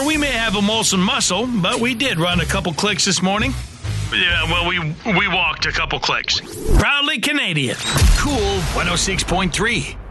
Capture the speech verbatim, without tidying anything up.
we may have a Molson muscle, but we did run a couple clicks this morning. Yeah, well, we we walked a couple clicks. Proudly Canadian. Cool one oh six point three.